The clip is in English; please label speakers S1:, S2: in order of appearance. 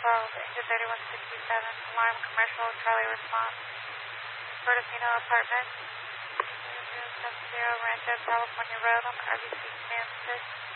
S1: engine 3167, alarm commercial, Charlie response. Bertofino Apartment, 070 Rancho, California Road on the RBC Command 6.